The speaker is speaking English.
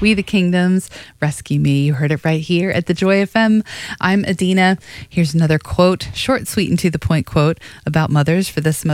We the Kingdoms, Rescue Me. You heard it right here at the Joy FM. I'm Adina. Here's another quote, short, sweet, and to the point quote about mothers for this Mother's